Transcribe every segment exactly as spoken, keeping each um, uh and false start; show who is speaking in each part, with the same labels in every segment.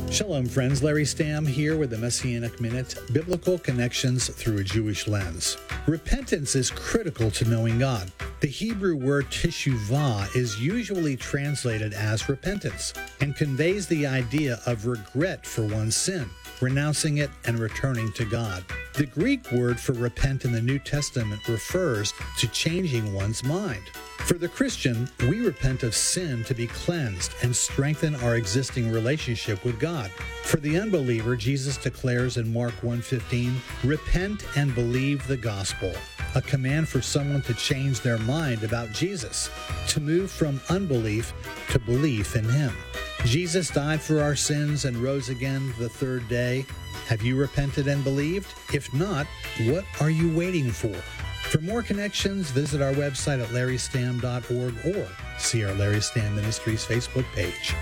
Speaker 1: Shalom, friends. Larry Stamm here with the Messianic Minute, Biblical Connections Through a Jewish Lens. Repentance is critical to knowing God. The Hebrew word teshuvah is usually translated as repentance and conveys the idea of regret for one's sin, renouncing it and returning to God. The Greek word for repent in the New Testament refers to changing one's mind. For the Christian, we repent of sin to be cleansed and strengthen our existing relationship with God. For the unbeliever, Jesus declares in Mark one fifteen, repent and believe the gospel, a command for someone to change their mind about Jesus, to move from unbelief to belief in Him. Jesus died for our sins and rose again the third day. Have you repented and believed? If not, what are you waiting for? For more connections, visit our website at larry stamm dot org or see our Larry Stamm Ministries Facebook page.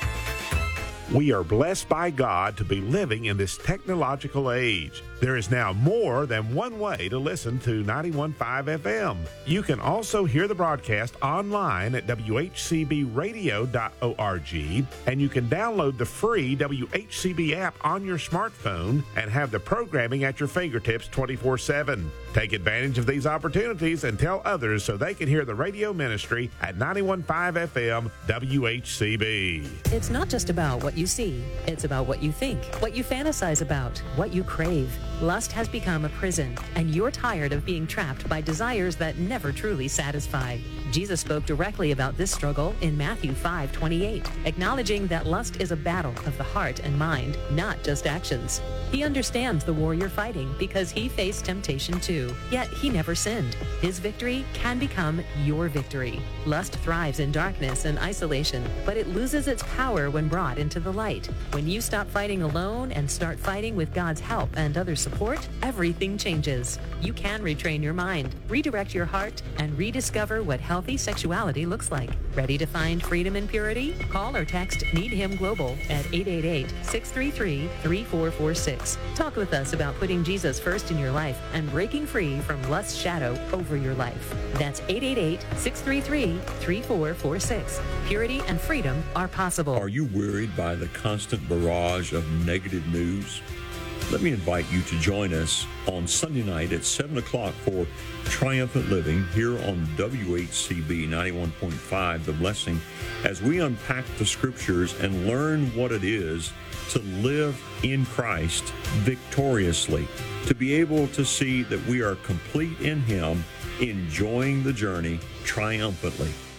Speaker 2: We are blessed by God to be living in this technological age. There is now more than one way to listen to ninety-one point five F M. You can also hear the broadcast online at w h c b radio dot org, and you can download the free W H C B app on your smartphone and have the programming at your fingertips twenty-four seven. Take advantage of these opportunities and tell others so they can hear the radio ministry at ninety-one point five F M W H C B.
Speaker 3: It's not just about what you see. It's about what you think, what you fantasize about, what you crave. Lust has become a prison, and you're tired of being trapped by desires that never truly satisfy. Jesus spoke directly about this struggle in Matthew five twenty-eight, acknowledging that lust is a battle of the heart and mind, not just actions. He understands the war you're fighting because he faced temptation too, yet he never sinned. His victory can become your victory. Lust thrives in darkness and isolation, but it loses its power when brought into the light. When you stop fighting alone and start fighting with God's help and other support, everything changes. You can retrain your mind, redirect your heart, and rediscover what healthy sexuality looks like. Ready to find freedom and purity? Call or text Need Him Global at eight eight eight, six three three, three four four six. Talk with us about putting Jesus first in your life and breaking free from lust's shadow over your life. That's eight eight eight, six three three, three four four six. Purity and freedom are possible.
Speaker 4: Are you worried by the constant barrage of negative news? Let me invite you to join us on Sunday night at seven o'clock for Triumphant Living here on W H C B ninety-one point five, The Blessing, as we unpack the Scriptures and learn what it is to live in Christ victoriously, to be able to see that we are complete in Him, enjoying the journey triumphantly.